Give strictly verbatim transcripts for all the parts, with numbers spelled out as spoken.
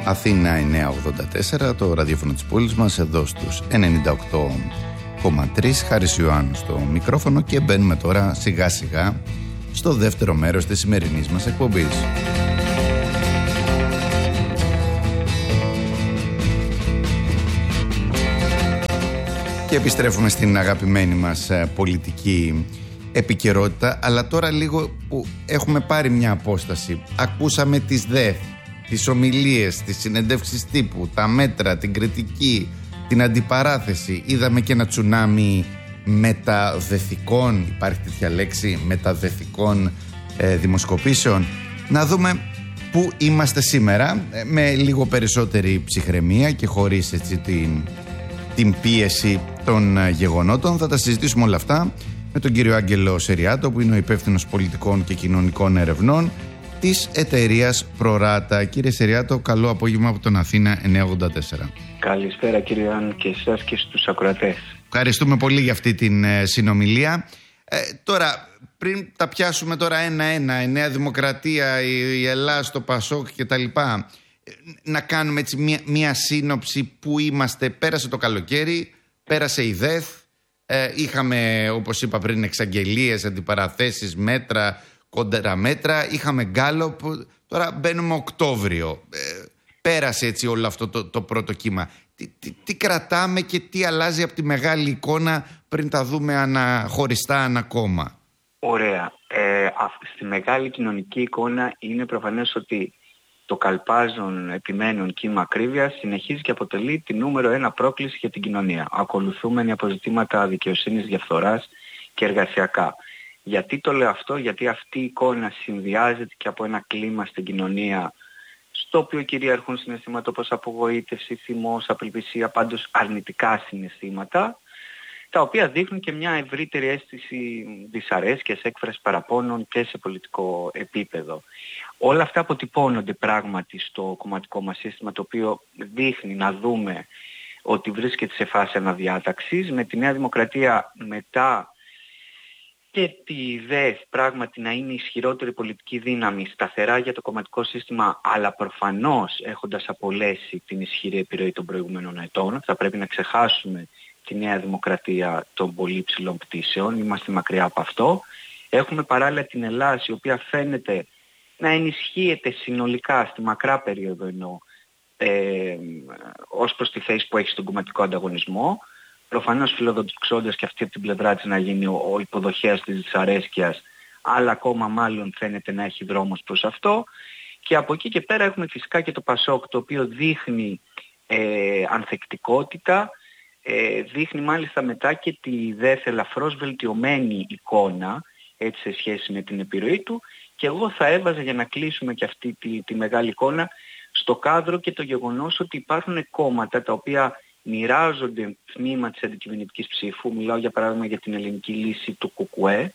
Αθήνα εννιακόσια ογδόντα τέσσερα, το ραδιόφωνο της πόλης μας, εδώ στους ενενήντα οκτώ κόμμα τρία. Χάρης Ιωάννου στο μικρόφωνο και μπαίνουμε τώρα σιγά σιγά στο δεύτερο μέρος της σημερινής μας εκπομπής. Και επιστρέφουμε στην αγαπημένη μας πολιτική επικαιρότητα, αλλά τώρα λίγο που έχουμε πάρει μια απόσταση. Ακούσαμε τις ΔΕΘ, τις ομιλίες, τις συνεντεύξεις τύπου, τα μέτρα, την κριτική, την αντιπαράθεση. Είδαμε και ένα τσουνάμι μεταδεθικών, υπάρχει τέτοια λέξη, μεταδεθικών ε, δημοσκοπήσεων. Να δούμε πού είμαστε σήμερα, ε, με λίγο περισσότερη ψυχραιμία και χωρίς έτσι την, την πίεση των ε, γεγονότων. Θα τα συζητήσουμε όλα αυτά με τον κύριο Άγγελο Σεριάτο, που είναι ο υπεύθυνος πολιτικών και κοινωνικών ερευνών της εταιρείας Προράτα. Κύριε Σεριάτο, καλό απόγευμα από τον Αθήνα εννιακόσια ογδόντα τέσσερα. Καλησπέρα κύριε Ιωάννη και εσάς και στους ακροατές. Ευχαριστούμε πολύ για αυτή την ε, συνομιλία. Ε, τώρα, πριν τα πιάσουμε τώρα ένα-ένα, η Νέα Δημοκρατία, η, η Ελλάδα, το Πασόκ κτλ., να κάνουμε έτσι μία, μία σύνοψη που είμαστε. Πέρασε το καλοκαίρι, πέρασε η ΔΕΘ, ε, είχαμε, όπως είπα πριν, εξαγγελίες, αντιπαραθέσεις, μέτρα, κόντρα μέτρα, είχαμε γκάλοπ, τώρα μπαίνουμε Οκτώβριο. Ε, πέρασε έτσι όλο αυτό το, το πρώτο κύμα. Τι, τι, τι κρατάμε και τι αλλάζει από τη μεγάλη εικόνα πριν τα δούμε ανα, χωριστά ανακόμμα? Ωραία. Ε, στη μεγάλη κοινωνική εικόνα είναι προφανές ότι το καλπάζον επιμένων κύμα ακρίβειας συνεχίζει και αποτελεί τη νούμερο ένα πρόκληση για την κοινωνία, ακολουθούμενη από ζητήματα δικαιοσύνης, διαφθοράς και εργασιακά. Γιατί το λέω αυτό? Γιατί αυτή η εικόνα συνδυάζεται και από ένα κλίμα στην κοινωνία στο οποίο κυριαρχούν συναισθήματα όπως απογοήτευση, θυμός, απελπισία, πάντως αρνητικά συναισθήματα, τα οποία δείχνουν και μια ευρύτερη αίσθηση δυσαρέσκειας, έκφραση παραπώνων και σε πολιτικό επίπεδο. Όλα αυτά αποτυπώνονται πράγματι στο κομματικό μας σύστημα, το οποίο δείχνει να δούμε ότι βρίσκεται σε φάση αναδιάταξης, με τη Νέα Δημοκρατία μετά και τη ΔΕΘ πράγματι να είναι ισχυρότερη πολιτική δύναμη, σταθερά για το κομματικό σύστημα, αλλά προφανώς έχοντας απολέσει την ισχυρή επιρροή των προηγούμενων ετών. Θα πρέπει να ξεχάσουμε τη Νέα Δημοκρατία των πολύ ψηλών πτήσεων, είμαστε μακριά από αυτό. Έχουμε παράλληλα την Ελλάδα, η οποία φαίνεται να ενισχύεται συνολικά στη μακρά περίοδο εννοώ, ε, ως προς τη θέση που έχει στον κομματικό ανταγωνισμό. Προφανώς φιλοδοξώντας και αυτή από την πλευρά της να γίνει ο, ο υποδοχέας της δυσαρέσκειας, αλλά ακόμα μάλλον φαίνεται να έχει δρόμος προς αυτό. Και από εκεί και πέρα έχουμε φυσικά και το Πασόκ, το οποίο δείχνει ε, ανθεκτικότητα, ε, δείχνει μάλιστα μετά και τη ΔΕΘ ελαφρώς βελτιωμένη εικόνα, έτσι σε σχέση με την επιρροή του. Και εγώ θα έβαζα, για να κλείσουμε και αυτή τη, τη μεγάλη εικόνα, στο κάδρο και το γεγονός ότι υπάρχουν κόμματα τα οποία μοιράζονται τμήμα της αντικειμενικής ψήφου. Μιλάω για παράδειγμα για την ελληνική λύση του ΚΚΕ,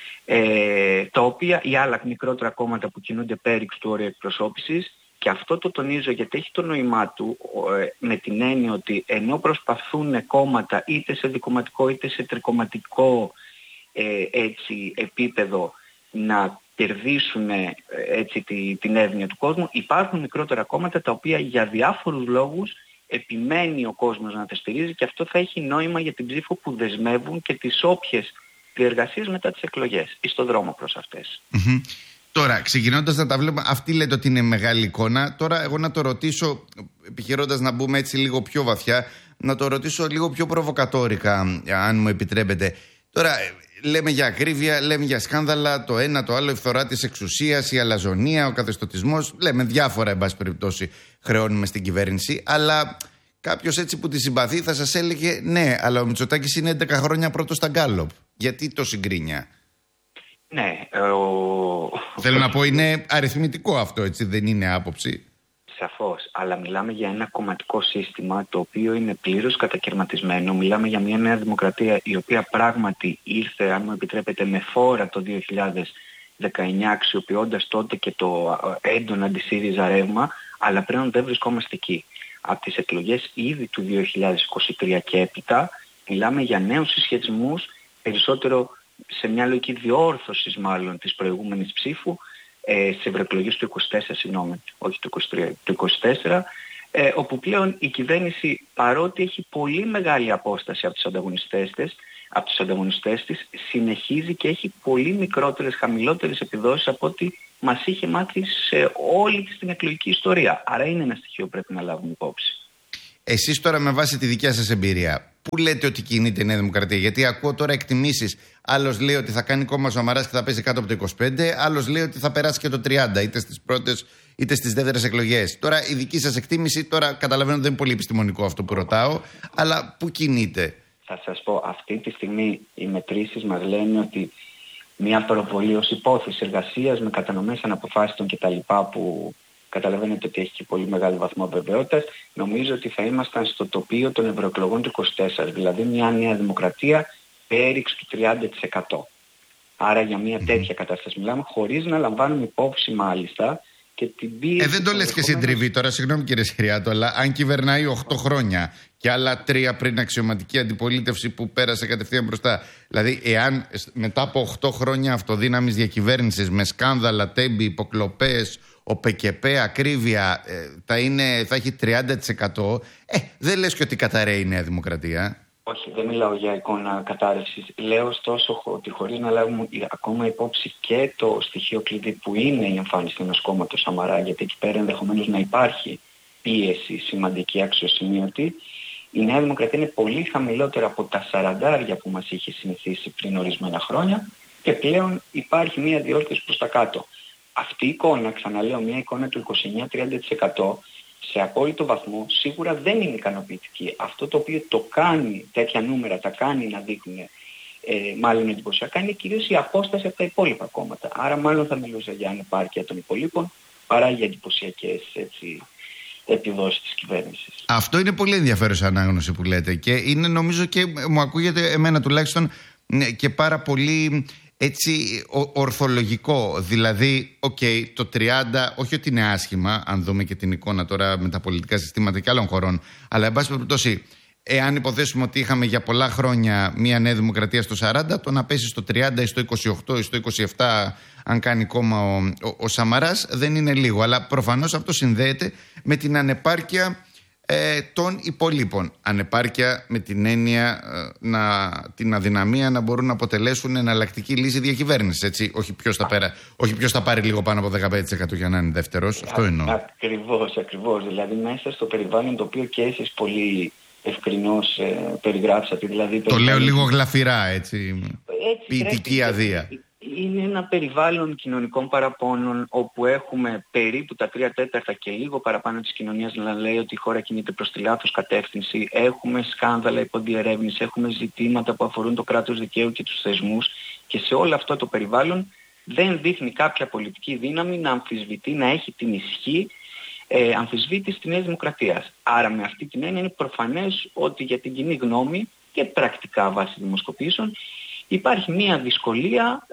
ε, τα οποία ή άλλα μικρότερα κόμματα που κινούνται πέριξ του όρου εκπροσώπησης, και αυτό το τονίζω γιατί έχει το νόημά του, ε, με την έννοια ότι ενώ προσπαθούν κόμματα είτε σε δικομματικό είτε σε τρικομματικό ε, έτσι, επίπεδο να κερδίσουν ε, έτσι, τη, την εύνοια του κόσμου, υπάρχουν μικρότερα κόμματα τα οποία για διάφορους λόγους επιμένει ο κόσμος να τα στηρίζει, και αυτό θα έχει νόημα για την ψήφο που δεσμεύουν και τις όποιες διεργασίες μετά τις εκλογές ή στον δρόμο προς αυτές. Mm-hmm. Τώρα, ξεκινώντας να τα βλέπουμε, αυτή λέτε ότι είναι μεγάλη εικόνα. Τώρα εγώ να το ρωτήσω, επιχειρώντας να μπούμε έτσι λίγο πιο βαθιά, να το ρωτήσω λίγο πιο προβοκατόρικα, αν μου επιτρέπετε. Τώρα λέμε για ακρίβεια, λέμε για σκάνδαλα, το ένα, το άλλο, η φθορά της εξουσίας, η αλαζονία, ο καθεστωτισμός. Λέμε διάφορα, εν πάση περιπτώσει, χρεώνουμε στην κυβέρνηση. Αλλά κάποιος έτσι που τη συμπαθεί θα σας έλεγε ναι, αλλά ο Μητσοτάκης είναι έντεκα χρόνια πρώτος στα γκάλοπ. Γιατί το συγκρίνια? Ναι. Ο... Θέλω να πω, είναι αριθμητικό αυτό, έτσι, δεν είναι άποψη. Σαφώς, αλλά μιλάμε για ένα κομματικό σύστημα το οποίο είναι πλήρως κατακαιρματισμένο. Μιλάμε για μια Νέα Δημοκρατία η οποία πράγματι ήρθε, αν μου επιτρέπετε, με φόρα το δύο χιλιάδες δεκαεννιά, αξιοποιώντας τότε και το έντονα αντισύριζα ρεύμα, αλλά πλέον δεν βρισκόμαστε εκεί. Από τις εκλογές ήδη του δύο χιλιάδες είκοσι τρία και έπειτα μιλάμε για νέους συσχετισμούς, περισσότερο σε μια λογική διόρθωσης μάλλον της προηγούμενης ψήφου, ε, στις ευρωεκλογές του είκοσι τέσσερα, συγγνώμη, όχι του είκοσι τρία, του είκοσι τέσσερα, ε, όπου πλέον η κυβέρνηση, παρότι έχει πολύ μεγάλη απόσταση από τους ανταγωνιστές της, από τους ανταγωνιστές της, συνεχίζει και έχει πολύ μικρότερες, χαμηλότερες επιδόσεις από ό,τι μας είχε μάθει σε όλη της την εκλογική ιστορία. Άρα είναι ένα στοιχείο που πρέπει να λάβουμε υπόψη. Εσείς τώρα με βάση τη δικιά σας εμπειρία, πού λέτε ότι κινείται η Νέα Δημοκρατία? Γιατί ακούω τώρα εκτιμήσεις. Άλλος λέει ότι θα κάνει κόμμα Σαμαράς και θα πέσει κάτω από το είκοσι πέντε, άλλος λέει ότι θα περάσει και το τριάντα, είτε στις πρώτες είτε στις δεύτερες εκλογές. Τώρα η δική σας εκτίμηση, τώρα καταλαβαίνω ότι δεν είναι πολύ επιστημονικό αυτό που ρωτάω, αλλά πού κινείται? Θα σας πω, αυτή τη στιγμή οι μετρήσεις μας λένε ότι μια προβολή ως υπόθεση εργασίας με κατανομές αναποφάσεων κτλ. Που καταλαβαίνετε ότι έχει και πολύ μεγάλο βαθμό βεβαιότητας, νομίζω ότι θα ήμασταν στο τοπίο των ευρωεκλογών του είκοσι τέσσερα, δηλαδή μια Νέα Δημοκρατία πέριξ του τριάντα τοις εκατό. Άρα για μια mm-hmm. τέτοια κατάσταση μιλάμε, χωρίς να λαμβάνουμε υπόψη μάλιστα και την πίεση. Ε, δεν το λες και συντριβή τώρα, συγγνώμη κύριε Σχυριάτο, αλλά αν κυβερνάει οκτώ χρόνια και άλλα τρία πριν αξιωματική αντιπολίτευση που πέρασε κατευθείαν μπροστά. Δηλαδή, εάν μετά από οκτώ χρόνια αυτοδύναμης διακυβέρνησης με σκάνδαλα, τέμπη, υποκλοπές, ο ΠΚΠ, ακρίβεια, ε, θα, είναι, θα έχει τριάντα τοις εκατό, ε, δεν λες και ότι καταραίει η Νέα Δημοκρατία. Όχι, δεν μιλάω για εικόνα κατάρρευσης. Λέω ωστόσο ότι χωρίς να λάβουμε ακόμα υπόψη και το στοιχείο κλειδί που είναι η εμφάνιση ενός κόμματος Σαμαρά, γιατί εκεί πέρα ενδεχομένως να υπάρχει πίεση σημαντική, αξιοσημείωτη, η Νέα Δημοκρατία είναι πολύ χαμηλότερα από τα σαραντάρια που μας είχε συνηθίσει πριν ορισμένα χρόνια και πλέον υπάρχει μια διόρθωση προς τα κάτω. Αυτή η εικόνα, ξαναλέω, μια εικόνα του είκοσι εννέα με τριάντα τοις εκατό σε απόλυτο βαθμό σίγουρα δεν είναι ικανοποιητική. Αυτό το οποίο το κάνει, τέτοια νούμερα τα κάνει να δείχνουν ε, μάλλον εντυπωσιακά, είναι κυρίως η απόσταση από τα υπόλοιπα κόμματα. Άρα μάλλον θα μιλούσα για ανεπάρκεια των υπολείπων παρά για εντυπωσιακές έτσι, επιδόσεις της κυβέρνησης. Αυτό είναι πολύ ενδιαφέρουσα ανάγνωση που λέτε και είναι, νομίζω, και μου ακούγεται εμένα τουλάχιστον και πάρα πολύ έτσι ορθολογικό. Δηλαδή, οκ, okay, το τριάντα, όχι ότι είναι άσχημα, αν δούμε και την εικόνα τώρα με τα πολιτικά συστήματα και άλλων χωρών, αλλά εν πάση περιπτώσει, εάν υποθέσουμε ότι είχαμε για πολλά χρόνια μια Νέα Δημοκρατία στο σαράντα, το να πέσει στο τριάντα ή στο είκοσι οκτώ ή στο είκοσι επτά, αν κάνει κόμμα ο, ο, ο Σαμαράς, δεν είναι λίγο. Αλλά προφανώς αυτό συνδέεται με την ανεπάρκεια ε, των υπολείπων. Ανεπάρκεια με την έννοια, ε, να, την αδυναμία να μπορούν να αποτελέσουν εναλλακτική λύση διακυβέρνησης. Έτσι. Όχι ποιος θα, πέρα, όχι ποιος θα πάρει λίγο πάνω από δεκαπέντε τοις εκατό για να είναι δεύτερος. Αυτό εννοώ. Ακριβώς, ακριβώς. Δηλαδή μέσα στο περιβάλλον το οποίο και εσείς πολύ ευκρινώς ε, περιγράψατε. Δηλαδή, το λέω λίγο γλαφυρά, έτσι, έτσι ποιητική αδεία. Είναι ένα περιβάλλον κοινωνικών παραπώνων όπου έχουμε περίπου τα τρία τέταρτα και λίγο παραπάνω της κοινωνίας να λέει ότι η χώρα κινείται προς τη λάθος κατεύθυνση. Έχουμε σκάνδαλα υποδιερεύνηση, έχουμε ζητήματα που αφορούν το κράτος δικαίου και τους θεσμούς και σε όλο αυτό το περιβάλλον δεν δείχνει κάποια πολιτική δύναμη να αμφισβητεί, να έχει την ισχύ ε, αμφισβήτηση της Νέας Δημοκρατίας. Άρα με αυτή την έννοια είναι προφανές ότι για την κοινή γνώμη και πρακτικά βάσει δημοσκοπήσεων υπάρχει μια δυσκολία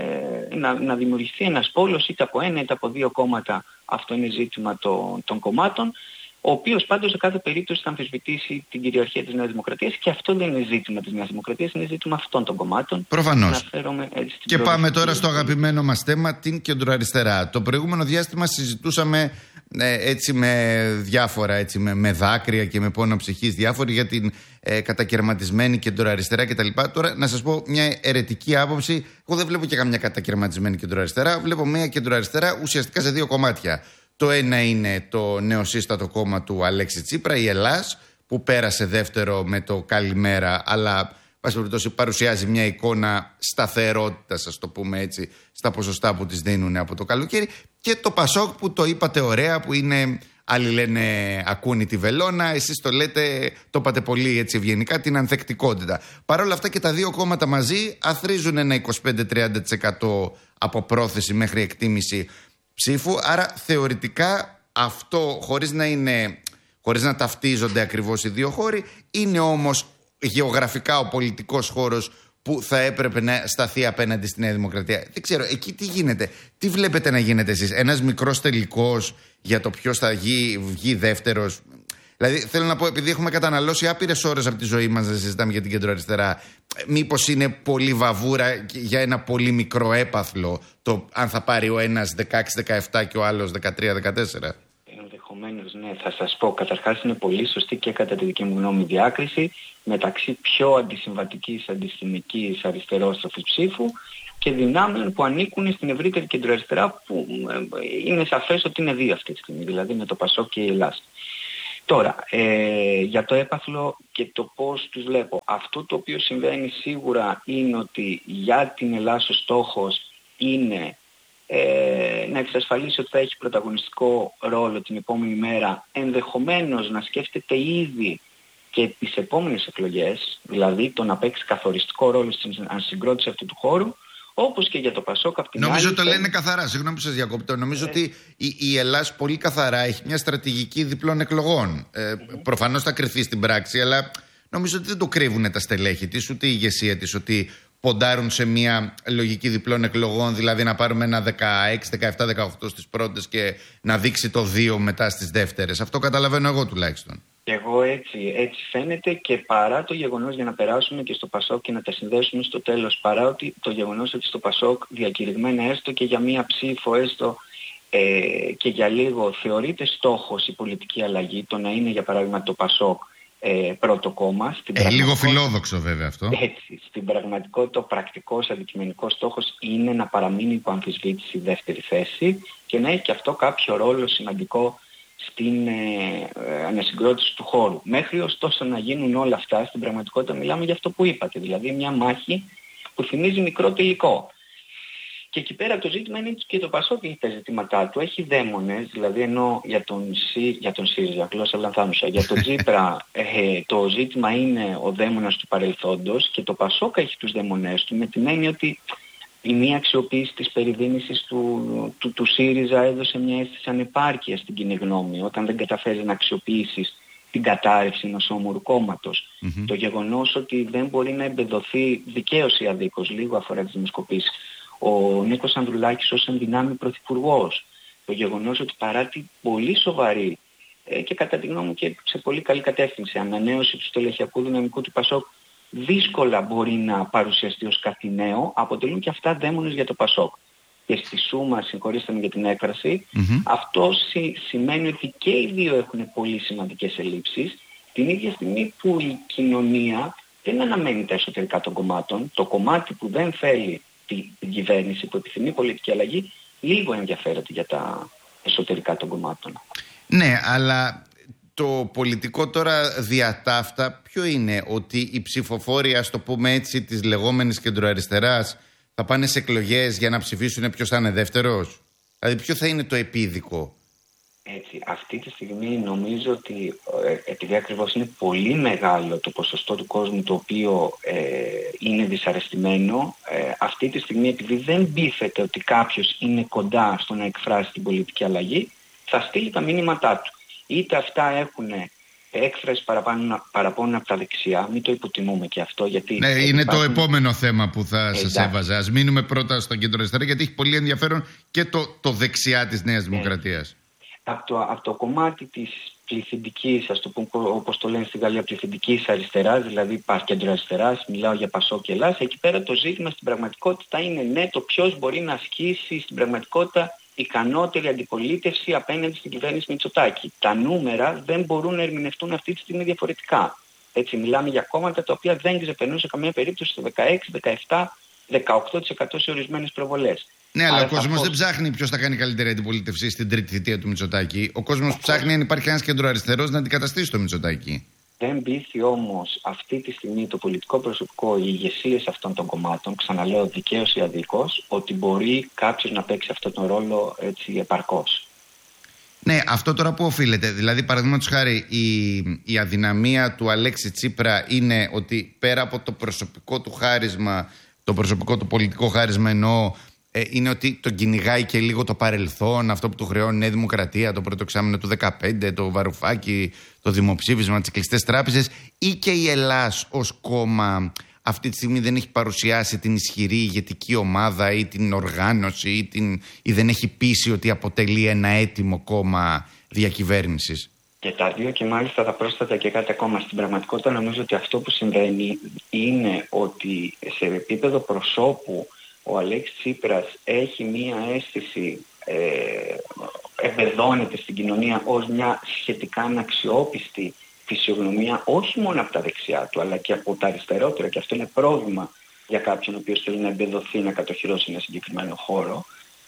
ε, να, να δημιουργηθεί ένας πόλος είτε από ένα είτε από δύο κόμματα. Αυτό είναι ζήτημα των, των κομμάτων, ο οποίος πάντως σε κάθε περίπτωση θα αμφισβητήσει την κυριαρχία της Νέας Δημοκρατίας και αυτό δεν είναι ζήτημα της Νέας Δημοκρατίας, είναι ζήτημα αυτών των κομμάτων. Προφανώς. Και πάμε τώρα στο αγαπημένο μας θέμα, την κεντροαριστερά. Το προηγούμενο διάστημα συζητούσαμε ε, έτσι με διάφορα, έτσι, με, με δάκρυα και με πόνο ψυχής διάφοροι για την ε, κατακαιρματισμένη κεντροαριστερά κτλ. Τώρα να σας πω μια αιρετική άποψη. Εγώ δεν βλέπω και καμιά κατακαιρματισμένη κεντροαριστερά. Βλέπω μια κεντροαριστερά ουσιαστικά σε δύο κομμάτια. Το ένα είναι το νεοσύστατο κόμμα του Αλέξη Τσίπρα, η Ελλάς, που πέρασε δεύτερο με το Καλημέρα, αλλά πάση περιπτώσει παρουσιάζει μια εικόνα σταθερότητας, ας το πούμε έτσι, στα ποσοστά που τις δίνουν από το καλοκαίρι. Και το Πασόκ που το είπατε ωραία, που είναι, άλλοι λένε ακούνη τη βελόνα, εσείς το λέτε, το είπατε πολύ έτσι ευγενικά, την ανθεκτικότητα. Παρ' όλα αυτά και τα δύο κόμματα μαζί αθρίζουν ένα είκοσι πέντε με τριάντα τοις εκατό από πρόθεση μέχρι εκτίμηση ψήφου, άρα θεωρητικά αυτό, χωρίς να είναι, χωρίς να ταυτίζονται ακριβώς οι δύο χώροι, είναι όμως γεωγραφικά ο πολιτικός χώρος που θα έπρεπε να σταθεί απέναντι στη Νέα Δημοκρατία. Δεν ξέρω, εκεί τι γίνεται, τι βλέπετε να γίνεται εσείς, ένας μικρός τελικός για το ποιος θα βγει, βγει δεύτερος? Δηλαδή, θέλω να πω, επειδή έχουμε καταναλώσει άπειρες ώρες από τη ζωή μας να συζητάμε για την κεντροαριστερά, μήπως είναι πολύ βαβούρα για ένα πολύ μικρό έπαθλο το αν θα πάρει ο ένας δεκαέξι δεκαεπτά και ο άλλος δεκατρία δεκατέσσερα. Ενδεχομένως, ναι, θα σας πω. Καταρχάς, είναι πολύ σωστή και κατά τη δική μου γνώμη διάκριση μεταξύ πιο αντισυμβατικής, αντισημικής αριστερόστροφης ψήφου και δυνάμεων που ανήκουν στην ευρύτερη κεντροαριστερά, που είναι σαφές ότι είναι δύο αυτή τη στιγμή, δηλαδή με το Πασόκ και η Ελλάς. Τώρα, ε, για το έπαθλο και το πώς τους βλέπω. Αυτό το οποίο συμβαίνει σίγουρα είναι ότι για την Ελλάς ο στόχος είναι ε, να εξασφαλίσει ότι θα έχει πρωταγωνιστικό ρόλο την επόμενη μέρα, ενδεχομένως να σκέφτεται ήδη και τις επόμενες εκλογές, δηλαδή το να παίξει καθοριστικό ρόλο στην ανσυγκρότηση αυτού του χώρου, όπως και για το Πασόκ απ' την Νομίζω άλλη. το λένε καθαρά, συγγνώμη που σας διακόπτω. Νομίζω ε. ότι η, η Ελλάς πολύ καθαρά έχει μια στρατηγική διπλών εκλογών. Ε, mm-hmm. Προφανώς θα κρυφθεί στην πράξη, αλλά νομίζω ότι δεν το κρύβουν τα στελέχη της, ούτε η ηγεσία της, ότι ποντάρουν σε μια λογική διπλών εκλογών, δηλαδή να πάρουμε ένα δεκαέξι, δεκαεπτά, δεκαοκτώ στις πρώτες και να δείξει το δύο μετά στις δεύτερες. Αυτό καταλαβαίνω εγώ τουλάχιστον. Και εγώ έτσι, έτσι φαίνεται, και παρά το γεγονός, για να περάσουμε και στο Πασόκ και να τα συνδέσουμε στο τέλος, παρά ότι το γεγονός ότι στο Πασόκ διακηρυγμένα έστω και για μία ψήφο, έστω ε, και για λίγο, θεωρείται στόχος η πολιτική αλλαγή, το να είναι για παράδειγμα το Πασόκ ε, πρώτο κόμμα. Στην ε, λίγο φιλόδοξο βέβαια αυτό. Έτσι, στην πραγματικότητα ο πρακτικός αντικειμενικός στόχος είναι να παραμείνει υπό αμφισβήτηση η δεύτερη θέση και να έχει και αυτό κάποιο ρόλο σημαντικό στην ε, ε, ανασυγκρότηση του χώρου. Μέχρι ωστόσο να γίνουν όλα αυτά, στην πραγματικότητα μιλάμε για αυτό που είπατε, δηλαδή μια μάχη που θυμίζει μικρό τελικό. Και εκεί πέρα το ζήτημα είναι και το Πασόκ έχει τα ζητήματά του, έχει δαίμονες, δηλαδή ενώ για τον, για τον ΣΥΡΙΖΑ, γλώσσα λανθάνουσα, για τον Τσίπρα ε, το ζήτημα είναι ο δαίμονας του παρελθόντος, και το Πασόκ έχει τους δαίμονές του, με την έννοια ότι η μία αξιοποίηση της περιδίνησης του, του, του ΣΥΡΙΖΑ έδωσε μια αίσθηση ανεπάρκειας στην κοινή γνώμη, όταν δεν καταφέρει να αξιοποιήσεις την κατάρρευση ενός όμορου κόμματος. Mm-hmm. Το γεγονός ότι δεν μπορεί να εμπεδοθεί δικαίως ή αδίκως, λίγο αφορά τις δημοσκοπήσεις, ο Νίκος Ανδρουλάκης ως ενδυνάμει πρωθυπουργός. Το γεγονός ότι παρά την πολύ σοβαρή ε, και κατά τη γνώμη μου και σε πολύ καλή κατεύθυνση ανανέωση του στελεχειακού δυναμικού του Πασόκ δύσκολα μπορεί να παρουσιαστεί ως κάτι νέο, αποτελούν και αυτά δαίμονες για το Πασόκ. Και στη σούμα, συγχωρήστε με για την έκφραση, mm-hmm. αυτό σι, σημαίνει ότι και οι δύο έχουν πολύ σημαντικές ελλείψεις, την ίδια στιγμή που η κοινωνία δεν αναμένει τα εσωτερικά των κομμάτων. Το κομμάτι που δεν θέλει την, την κυβέρνηση, που επιθυμεί πολιτική αλλαγή, λίγο ενδιαφέρεται για τα εσωτερικά των κομμάτων. Ναι, αλλά το πολιτικό τώρα διατάφτα ποιο είναι? Ότι οι ψηφοφόροι, ας το πούμε έτσι, της λεγόμενης κεντροαριστεράς θα πάνε σε εκλογές για να ψηφίσουν ποιος θα είναι δεύτερος? Δηλαδή ποιο θα είναι το επίδικο? Έτσι, αυτή τη στιγμή νομίζω ότι ε, επειδή ακριβώς είναι πολύ μεγάλο το ποσοστό του κόσμου το οποίο ε, είναι δυσαρεστημένο, ε, αυτή τη στιγμή επειδή δεν πείθεται ότι κάποιος είναι κοντά στο να εκφράσει την πολιτική αλλαγή, θα στείλει τα μήνυματά του. Είτε αυτά έχουν έκφραση παραπάνω από τα δεξιά, μην το υποτιμούμε και αυτό. Γιατί ναι, είναι υπάρχουν... το επόμενο θέμα που θα σας έβαζα. Ας μείνουμε πρώτα στο κέντρο αριστερά, γιατί έχει πολύ ενδιαφέρον και το, το δεξιά της Νέας Δημοκρατίας. Ε, από, το, από το κομμάτι της πληθυντικής, ας το πούμε, όπως το λένε στη Γαλλία, πληθυντικής αριστεράς, δηλαδή υπάρχει κέντρο αριστεράς, μιλάω για Πασόκ και Ελλάς, εκεί πέρα το ζήτημα στην πραγματικότητα είναι ναι, το ποιος μπορεί να ασκήσει στην πραγματικότητα ικανότερη αντιπολίτευση απέναντι στην κυβέρνηση Μητσοτάκη. Τα νούμερα δεν μπορούν να ερμηνευτούν αυτή τη στιγμή διαφορετικά. Έτσι, μιλάμε για κόμματα τα οποία δεν ξεπερνούν σε καμία περίπτωση το δεκαέξι, δεκαεπτά, δεκαοκτώ τοις εκατό σε ορισμένες προβολές. Ναι, αλλά Άρα ο κόσμος δεν ψάχνει ποιος θα κάνει καλύτερη αντιπολίτευση στην τρίτη θητεία του Μητσοτάκη. Ο κόσμος ψάχνει αν υπάρχει ένας κεντροαριστερός να αντικαταστήσει το Μητσοτάκη. Δεν πείθει όμως αυτή τη στιγμή το πολιτικό προσωπικό, οι ηγεσίες αυτών των κομμάτων, ξαναλέω δικαίως ή αδίκως, ότι μπορεί κάποιος να παίξει αυτόν τον ρόλο έτσι επαρκώς. Ναι, αυτό τώρα που οφείλεται? Δηλαδή, παραδείγματος χάρη, η, η αδυναμία του Αλέξη Τσίπρα είναι ότι πέρα από το προσωπικό του χάρισμα, το προσωπικό του πολιτικό χάρισμα εννοώ, ε, είναι ότι τον κυνηγάει και λίγο το παρελθόν, αυτό που του χρεώνει η Νέα Δημοκρατία, το πρώτο εξάμηνο του δεκαπέντε, το Βαρουφάκι, το δημοψήφισμα, τις κλειστές τράπεζες, ή και η Ελλάς ως κόμμα αυτή τη στιγμή δεν έχει παρουσιάσει την ισχυρή ηγετική ομάδα ή την οργάνωση ή, την, ή δεν έχει πείσει ότι αποτελεί ένα έτοιμο κόμμα διακυβέρνησης? Και τα δύο, και μάλιστα θα πρόσθετα και κάτι ακόμα. Στην πραγματικότητα νομίζω ότι αυτό που συμβαίνει είναι ότι σε επίπεδο προσώπου ο Αλέξης Τσίπρας έχει μία αίσθηση, ε, εμπεδώνεται στην κοινωνία ως μια σχετικά αναξιόπιστη φυσιογνωμία, όχι μόνο από τα δεξιά του αλλά και από τα αριστερότερα, και αυτό είναι πρόβλημα για κάποιον ο οποίος θέλει να εμπεδοθεί, να κατοχυρώσει ένα συγκεκριμένο χώρο.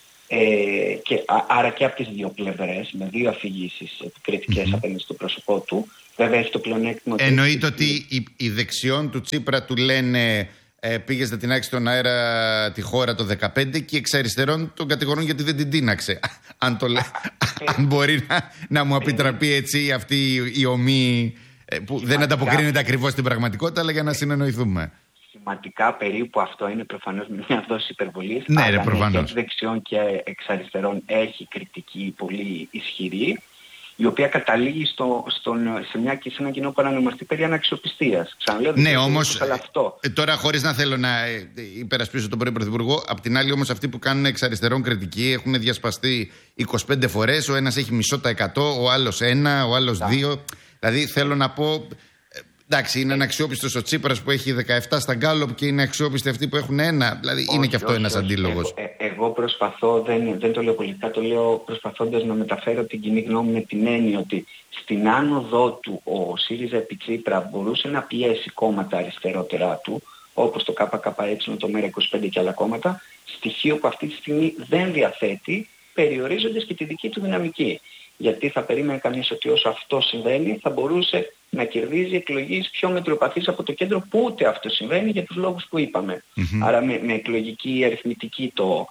Ε, και, α, άρα και από τις δύο πλευρές, με δύο αφηγήσεις επικριτικές mm-hmm. απέναντι στο πρόσωπό του. Βέβαια έχει το πλεονέκτημα. Εννοείται ότι οι, οι δεξιών του Τσίπρα του λένε ε, πήγες να τινάξεις στον αέρα τη χώρα το δεκαπέντε, και εξ αριστερών τον κατηγορούν γιατί δεν την τίναξε. αν, το, αν μπορεί να, να μου επιτραπεί έτσι αυτή η ομή ε, που δεν ανταποκρίνεται ακριβώς στην πραγματικότητα, αλλά για να συνεννοηθούμε. Σημαντικά περίπου αυτό είναι προφανώς μια δόση υπερβολής. Ναι, αλλά ρε, προφανώς. Και δεξιών και εξ αριστερών έχει κριτική πολύ ισχυρή, η οποία καταλήγει στο, στον, σε, μια, σε ένα κοινό παρανομαστή περί αναξιοπιστίας. Ξαναλέω, ναι, όμως αυτό. Τώρα, χωρίς να θέλω να υπερασπίσω τον πρώην Πρωθυπουργό, απ' την άλλη όμως αυτοί που κάνουν εξ αριστερών κριτική έχουν διασπαστεί είκοσι πέντε φορές. Ο ένας έχει μισό τα εκατό, ο άλλος ένα, ο άλλος δύο. Δηλαδή θέλω να πω. Εντάξει, είναι αναξιόπιστος ο Τσίπρας που έχει δεκαεπτά στα Γκάλοπ και είναι αξιόπιστοι αυτοί που έχουν ένα. Δηλαδή όχι, είναι και αυτό όχι, ένας όχι. αντίλογος. Εγώ, ε, εγώ προσπαθώ, δεν, δεν το λέω πολιτικά, το λέω προσπαθώντας να μεταφέρω την κοινή γνώμη με την έννοια ότι στην άνοδό του ο ΣΥΡΙΖΑ επί Τσίπρα μπορούσε να πιέσει κόμματα αριστερότερά του, όπως το ΚΚΕ, το ΜΕΡΑ είκοσι πέντε και άλλα κόμματα, στοιχείο που αυτή τη στιγμή δεν διαθέτει, περιορίζοντας και τη δική του δυναμική. Γιατί θα περίμενε κανείς ότι όσο αυτό συμβαίνει θα μπορούσε να κερδίζει εκλογές πιο μετριοπαθείς από το κέντρο, που ούτε αυτό συμβαίνει για τους λόγους που είπαμε. Mm-hmm. Άρα με, με εκλογική αριθμητική το,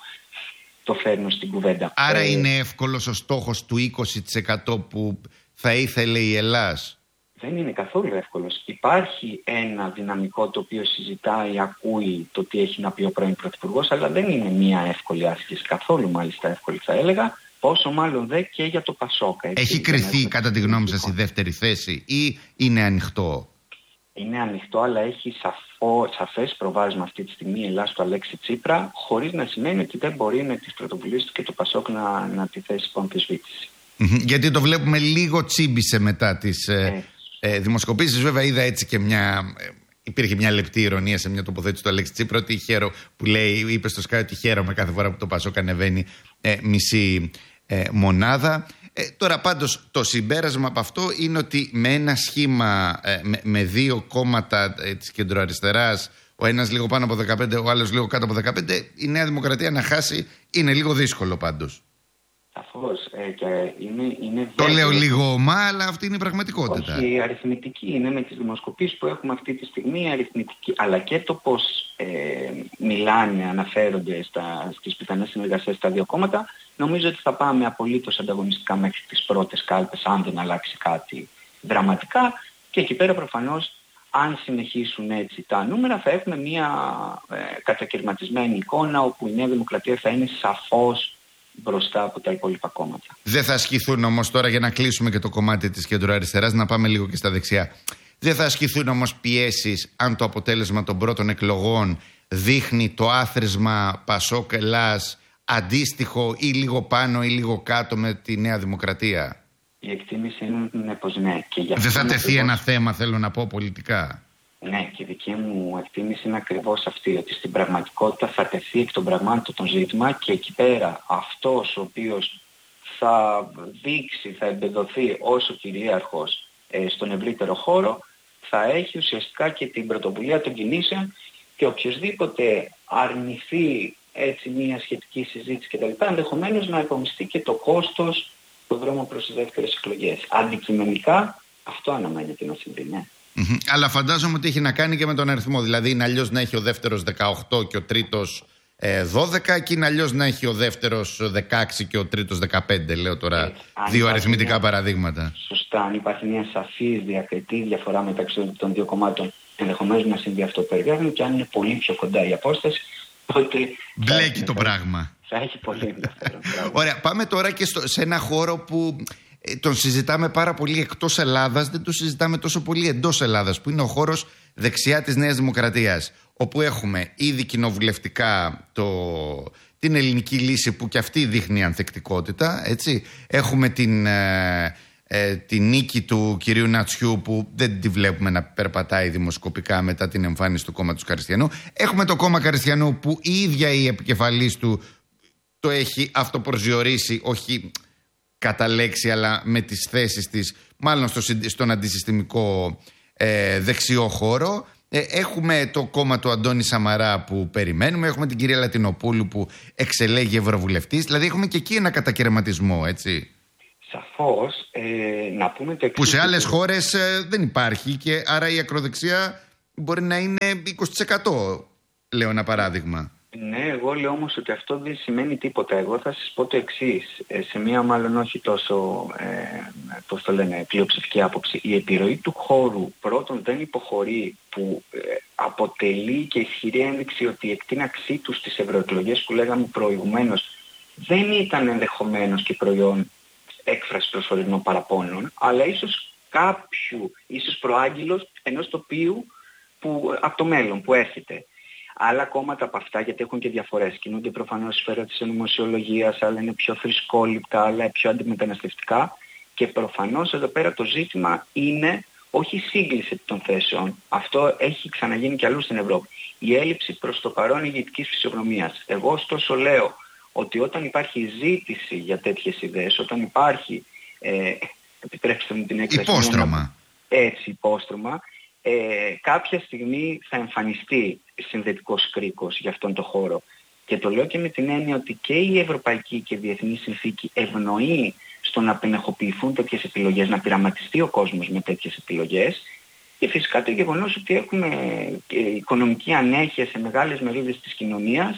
το φέρνω στην κουβέντα. Άρα ε, είναι εύκολος ο στόχος του είκοσι τοις εκατό που θα ήθελε η Ελλάς? Δεν είναι καθόλου εύκολος. Υπάρχει ένα δυναμικό το οποίο συζητάει, ακούει το τι έχει να πει ο πρώην Πρωθυπουργός, αλλά δεν είναι μια εύκολη άσκηση, καθόλου μάλιστα εύκολη θα έλεγα. Πόσο μάλλον δε και για το Πασόκα. Έχει κριθεί κατά τη γνώμη σας η δεύτερη θέση ή είναι ανοιχτό? Είναι ανοιχτό, αλλά έχει σαφό, σαφές προβάδισμα αυτή τη στιγμή η Ελλάδα του Αλέξη Τσίπρα, χωρίς να σημαίνει ότι δεν μπορεί με τις πρωτοβουλίες του και το Πασόκ να, να τη θέσει υπό αμφισβήτηση. Γιατί το βλέπουμε λίγο τσίμπησε μετά τις ε, ε, δημοσκοπήσεις. Βέβαια είδα έτσι και μια... Ε, υπήρχε μια λεπτή ηρωνία σε μια τοποθέτηση του Αλέξη Τσίπρα ότι χαίρο, που λέει, είπε στο Sky ότι χαίρομαι κάθε φορά που το Πασόκ ανεβαίνει ε, μισή ε, μονάδα. Ε, τώρα πάντως το συμπέρασμα από αυτό είναι ότι με ένα σχήμα ε, με, με δύο κόμματα ε, της κεντροαριστεράς, ο ένας λίγο πάνω από δεκαπέντε, ο άλλος λίγο κάτω από δεκαπέντε, η Νέα Δημοκρατία να χάσει είναι λίγο δύσκολο πάντως. Σαφώς. Ε, και είναι, είναι το λέω λίγο ομά, αλλά αυτή είναι η πραγματικότητα. Όχι, η αριθμητική είναι με τις δημοσκοπήσεις που έχουμε αυτή τη στιγμή, αριθμητική, αλλά και το πώς ε, μιλάνε, αναφέρονται στα, στις πιθανές συνεργασίες στα δύο κόμματα. Νομίζω ότι θα πάμε απολύτως ανταγωνιστικά μέχρι τις πρώτες κάλπες, αν δεν αλλάξει κάτι δραματικά. Και εκεί πέρα προφανώς, αν συνεχίσουν έτσι τα νούμερα, θα έχουμε μια ε, κατακαιρματισμένη εικόνα, όπου η Νέα Δημοκρατία θα είναι σαφώς μπροστά από τα υπόλοιπα κόμματα. Δεν θα ασκηθούν όμως, τώρα για να κλείσουμε και το κομμάτι της κεντροαριστεράς, να πάμε λίγο και στα δεξιά. Δεν θα ασκηθούν όμως πιέσεις αν το αποτέλεσμα των πρώτων εκλογών δείχνει το άθροισμα Πασόκ Ελλάς αντίστοιχο ή λίγο πάνω ή λίγο κάτω με τη Νέα Δημοκρατία? Η εκτίμηση είναι πως ναι. Και δεν θα τεθεί ακριβώς ένα θέμα, θέλω να πω, πολιτικά? Ναι, και η δική μου εκτίμηση είναι ακριβώς αυτή, ότι στην πραγματικότητα θα τεθεί εκ των πραγμάτων το ζήτημα, και εκεί πέρα αυτός ο οποίος θα δείξει, θα εμπεδοθεί ως ο κυρίαρχος ε, στον ευρύτερο χώρο, θα έχει ουσιαστικά και την πρωτοβουλία των κινήσεων, και οποιοσδήποτε αρνηθεί έτσι μια σχετική συζήτηση κτλ. Ενδεχομένως να υπομειστεί και το κόστος του δρόμου προς τις δεύτερες εκλογές. Αντικειμενικά αυτό αναμένεται να συμβεί, ναι. Mm-hmm. Αλλά φαντάζομαι ότι έχει να κάνει και με τον αριθμό. Δηλαδή είναι αλλιώς να έχει ο δεύτερος δεκαοκτώ και ο τρίτος ε, δώδεκα, και είναι αλλιώς να έχει ο δεύτερος δεκαέξι και ο τρίτος δεκαπέντε. Λέω τώρα ε, δύο αριθμητικά μια... παραδείγματα. Σωστά, αν υπάρχει μια σαφής διακριτή διαφορά μεταξύ των δύο κομμάτων, ενδεχομένως να συμβεί αυτό που περιγράφουμε, και αν είναι πολύ πιο κοντά η απόσταση, τότε μπλέκει το πράγμα. Θα έχει πολύ ενδιαφέρον. Ωραία, πάμε τώρα και στο, σε ένα χώρο που ε, τον συζητάμε πάρα πολύ εκτός Ελλάδας, δεν τον συζητάμε τόσο πολύ εντός Ελλάδας, που είναι ο χώρος δεξιά της Νέας Δημοκρατίας, όπου έχουμε ήδη κοινοβουλευτικά το, την ελληνική λύση, που και αυτή δείχνει ανθεκτικότητα, έτσι. Έχουμε την, ε, ε, τη νίκη του κυρίου Νατσιού, που δεν τη βλέπουμε να περπατάει δημοσκοπικά μετά την εμφάνιση του κόμματος Χαριστιανού. Έχουμε το κόμμα Χαριστιανού που η ίδια η επικεφαλής του το έχει αυτοπροσδιορίσει, όχι κατά λέξη αλλά με τις θέσεις της, μάλλον στο, στον αντισυστημικό ε, δεξιό χώρο. Ε, έχουμε το κόμμα του Αντώνη Σαμαρά που περιμένουμε, έχουμε την κυρία Λατινοπούλου που εξελέγει ευρωβουλευτής, δηλαδή έχουμε και εκεί ένα κατακαιρματισμό, έτσι. Σαφώς, ε, να πούμε το εξής. Που σε άλλες χώρες ε, δεν υπάρχει και άρα η ακροδεξιά μπορεί να είναι είκοσι τοις εκατό, λέω ένα παράδειγμα. Ναι, εγώ λέω όμως ότι αυτό δεν σημαίνει τίποτα. Εγώ θα σας πω το εξής. Ε, σε μία μάλλον όχι τόσο, ε, πώς το λένε, πλειοψηφική άποψη. Η επιρροή του χώρου πρώτον δεν υποχωρεί, που ε, αποτελεί και ισχυρή ένδειξη ότι η εκτείναξή του στις ευρωεκλογές που λέγαμε προηγουμένως δεν ήταν ενδεχομένως και προϊόν έκφραση προσωρινών παραπώνων, αλλά ίσως κάποιου, ίσως προάγγελος ενός τοπίου που, από το μέλλον που έρχεται. Άλλα κόμματα από αυτά, γιατί έχουν και διαφορές, κινούνται προφανώς σφαίρα της νομοσιολογίας, άλλα είναι πιο θρησκόληπτα, άλλα πιο αντιμεταναστευτικά, και προφανώς εδώ πέρα το ζήτημα είναι όχι η σύγκληση των θέσεων. Αυτό έχει ξαναγίνει και αλλού στην Ευρώπη. Η έλλειψη προς το παρόν ηγετικής φυσιογνωμίας. Εγώ ωστόσο λέω ότι όταν υπάρχει ζήτηση για τέτοιες ιδέες, όταν υπάρχει, ε, επιτρέψτε μου την έκφραση, υπόστρωμα. Έτσι, υπόστρωμα, ε, κάποια στιγμή θα εμφανιστεί συνδετικός κρίκος για αυτόν τον χώρο. Και το λέω και με την έννοια ότι και η ευρωπαϊκή και η διεθνή συνθήκη ευνοεί στο να πενεχοποιηθούν τέτοιες επιλογές, να πειραματιστεί ο κόσμος με τέτοιες επιλογές. Και φυσικά το γεγονός ότι έχουμε οικονομική ανέχεια σε μεγάλες μερίδες της κοινωνίας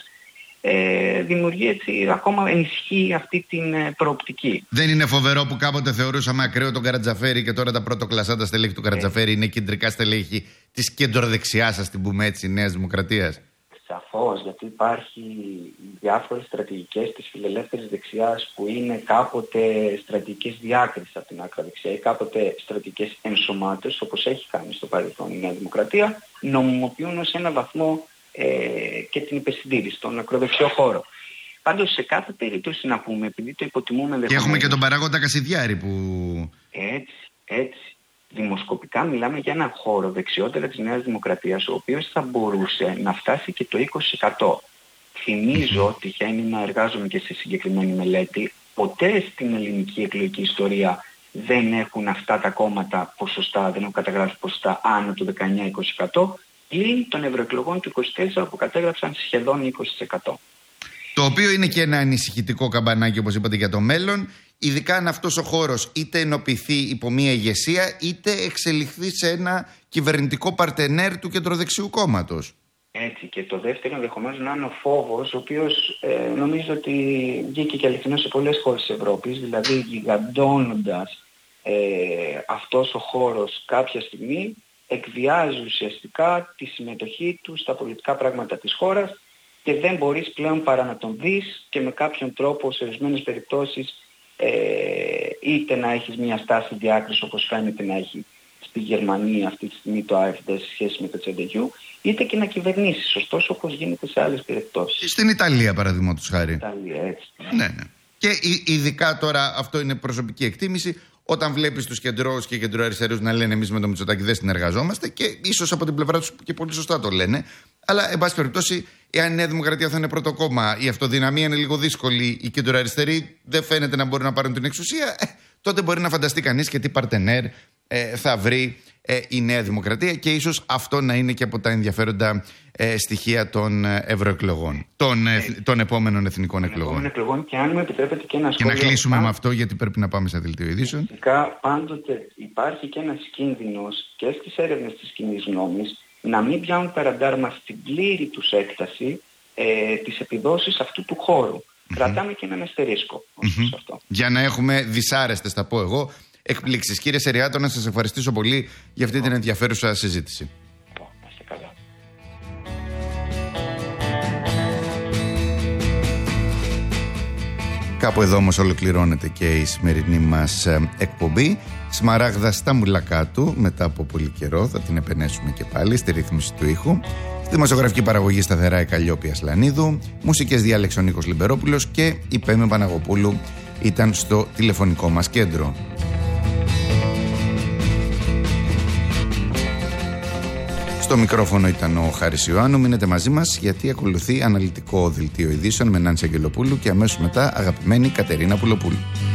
ε, δημιουργεί έτσι, ακόμα ενισχύει αυτή την ε, προοπτική. Δεν είναι φοβερό που κάποτε θεωρούσαμε ακραίο τον Καρατζαφέρη και τώρα τα πρωτοκλασσά τα στελέχη του Καρατζαφέρη ε. είναι κεντρικά στελέχη της κεντροδεξιάς, ας την πούμε έτσι, Νέας Δημοκρατίας? Σαφώς, γιατί υπάρχει διάφορες στρατηγικές της φιλελεύθερης δεξιάς που είναι κάποτε στρατηγικές διάκρισης από την άκρα δεξιά ή κάποτε στρατηγικές ενσωμάτωσης, όπως έχει κάνει στο παρελθόν η Νέα Δημοκρατία, νομιμοποιούν ως ένα βαθμό ε, και την υπερσυντήρηση στον ακροδεξιό χώρο. Πάντως σε κάθε περίπτωση να πούμε, επειδή το υποτιμούμε... Και έχουμε και τον παράγοντα Κασιδιάρη που... Έτσι, έτσι. Δημοσκοπικά μιλάμε για έναν χώρο δεξιότερα της Νέας Δημοκρατίας, ο οποίος θα μπορούσε να φτάσει και το είκοσι τοις εκατό. Θυμίζω, τυχαίνει να εργάζομαι και σε συγκεκριμένη μελέτη, ποτέ στην ελληνική εκλογική ιστορία δεν έχουν αυτά τα κόμματα ποσοστά, δεν έχουν καταγράψει ποσοστά άνω του δεκαεννιά με είκοσι τοις εκατό, πλην των ευρωεκλογών του είκοσι τέσσερα που κατέγραψαν σχεδόν είκοσι τοις εκατό. Το οποίο είναι και ένα ανησυχητικό καμπανάκι, όπως είπατε, για το μέλλον, ειδικά αν αυτός ο χώρος είτε ενοποιηθεί υπό μία ηγεσία, είτε εξελιχθεί σε ένα κυβερνητικό παρτενέρ του κεντροδεξιού κόμματος. Έτσι, και το δεύτερο ενδεχομένως να είναι ο φόβος, ο οποίος ε, νομίζω ότι βγήκε και αληθινός σε πολλές χώρες της Ευρώπης, δηλαδή γιγαντώνοντας ε, αυτός ο χώρος κάποια στιγμή, εκβιάζει ουσιαστικά τη συμμετοχή του στα πολιτικά πράγματα της χώρας και δεν μπορείς πλέον παρά να τον δεις και με κάποιον τρόπο σε ορισμένες περιπτώσεις ε, είτε να έχεις μια στάση διάκρισης όπως φαίνεται να έχει στη Γερμανία αυτή τη στιγμή το AfD σε σχέση με το τζε ντι γιου, είτε και να κυβερνήσεις, ωστόσο όπως γίνεται σε άλλες περιπτώσεις. Στην Ιταλία παραδείγματος χάρη. Ιταλία, έτσι. Ναι, ναι. Και ειδικά τώρα αυτό είναι προσωπική εκτίμηση. Όταν βλέπεις τους κεντρώους και κεντροαριστερούς να λένε εμείς με το Μητσοτάκη δεν συνεργαζόμαστε, και ίσως από την πλευρά τους και πολύ σωστά το λένε, αλλά εν πάση περιπτώσει, εάν η Νέα Δημοκρατία θα είναι πρώτο κόμμα, η αυτοδυναμία είναι λίγο δύσκολη, οι κεντροαριστεροί δεν φαίνεται να μπορούν να πάρουν την εξουσία, ε, τότε μπορεί να φανταστεί κανείς και τι παρτενέρ ε, θα βρει ε, η Νέα Δημοκρατία, και ίσως αυτό να είναι και από τα ενδιαφέροντα ε, στοιχεία των ευρωεκλογών, των, ε, των επόμενων εθνικών των εκλογών. εκλογών. Και αν μου επιτρέπετε και ένα σχόλιο. Και να κλείσουμε με αυτό, γιατί πρέπει να πάμε σε δελτίο ειδήσεων. Φυσικά, πάντοτε υπάρχει και ένας κίνδυνος και στις έρευνες της κοινής γνώμης να μην πιάνουν περαντάρμα στην πλήρη τους έκταση ε, τις επιδόσεις αυτού του χώρου. Mm-hmm. Κρατάμε και έναν αστερίσκο mm-hmm. αυτό. Για να έχουμε δυσάρεστες, θα πω εγώ, εκπλήξεις. Κύριε Σεριάτο, να σας ευχαριστήσω πολύ για αυτή την ενδιαφέρουσα συζήτηση. Να είστε καλά. Κάπου εδώ όμως ολοκληρώνεται και η σημερινή μας εκπομπή. Σμαράγδα στα μουλακά του, μετά από πολύ καιρό θα την επενέσουμε και πάλι στη ρύθμιση του ήχου. Στη δημοσιογραφική παραγωγή σταθερά η Καλλιόπη Ασλανίδου, μουσικές διάλεξε ο Νίκος Λιμπερόπουλος και η Πέμη Παναγοπούλου ήταν στο τηλεφωνικό μας κέντρο. Στο μικρόφωνο ήταν ο Χάρης Ιωάννου. Μείνετε μαζί μας γιατί ακολουθεί αναλυτικό δελτίο ειδήσεων με Νάνση Αγγελοπούλου και αμέσως μετά αγαπημένη Κατερίνα Πουλοπούλου.